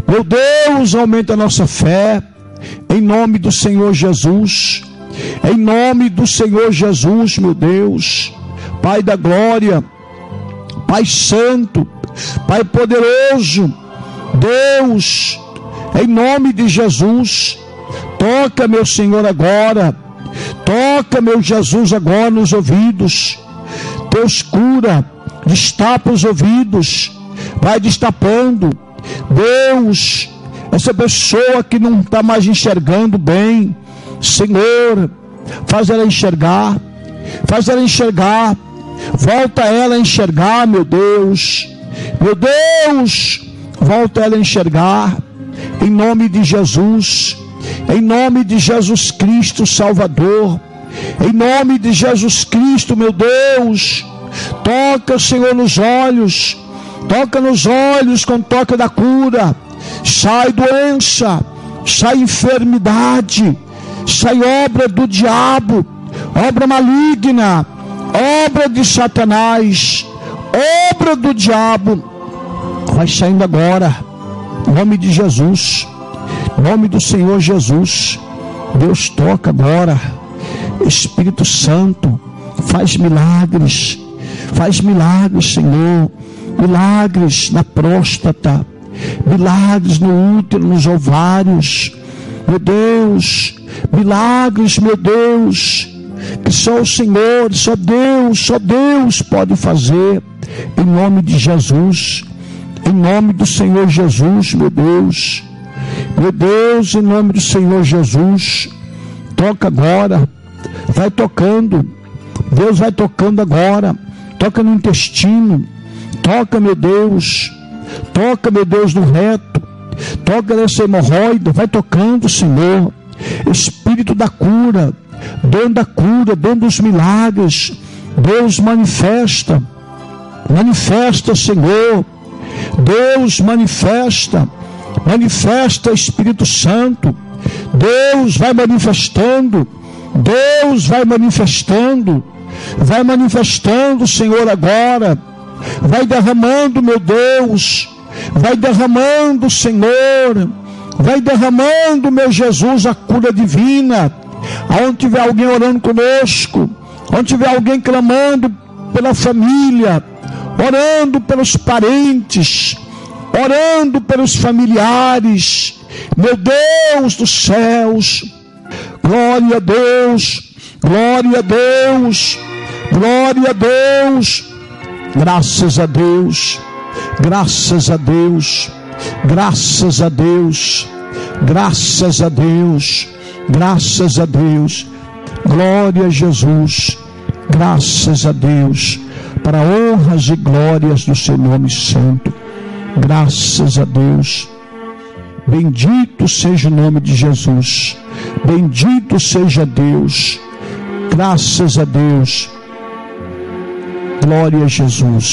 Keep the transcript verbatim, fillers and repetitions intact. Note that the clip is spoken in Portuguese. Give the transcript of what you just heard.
Meu Deus, aumenta a nossa fé, em nome do Senhor Jesus, em nome do Senhor Jesus, meu Deus, Pai da glória, Pai santo, Pai poderoso, Deus, em nome de Jesus, toca, meu Senhor, agora, toca, meu Jesus, agora nos ouvidos, Deus cura, destapa os ouvidos, vai destapando, Deus, essa pessoa que não está mais enxergando bem, Senhor, faz ela enxergar, faz ela enxergar, volta ela a enxergar, meu Deus, meu Deus, volta ela a enxergar, em nome de Jesus, em nome de Jesus Cristo Salvador, em nome de Jesus Cristo, meu Deus, toca, Senhor, nos olhos, toca nos olhos com toque da cura, sai doença, sai enfermidade, sai obra do diabo, obra maligna, obra de Satanás, obra do diabo, vai saindo agora, em nome de Jesus, em nome do Senhor Jesus. Deus toca agora, Espírito Santo, faz milagres, faz milagres, Senhor, milagres na próstata, milagres no útero, nos ovários, meu Deus, milagres, meu Deus, que só o Senhor, só Deus, só Deus pode fazer, em nome de Jesus, em nome do Senhor Jesus, meu Deus, meu Deus, em nome do Senhor Jesus, toca agora, vai tocando, Deus vai tocando agora, toca no intestino, toca, meu Deus, toca, meu Deus, no reto, toca nessa hemorroida, vai tocando, Senhor, Espírito da cura, dono da cura, dono dos milagres, Deus manifesta, manifesta, Senhor, Deus manifesta, manifesta, Espírito Santo, Deus vai manifestando, Deus vai manifestando, vai manifestando, Senhor, agora, vai derramando, meu Deus, vai derramando, Senhor, vai derramando, meu Jesus, a cura divina, aonde tiver alguém orando conosco, onde tiver alguém clamando pela família, orando pelos parentes, orando pelos familiares, meu Deus dos céus, glória a Deus, glória a Deus, glória a Deus, graças a Deus, graças a Deus, graças a Deus, graças a Deus, graças a Deus, glória a Jesus, graças a Deus, para honras e glórias do seu nome santo, graças a Deus, bendito seja o nome de Jesus, bendito seja Deus, graças a Deus, glória a Jesus.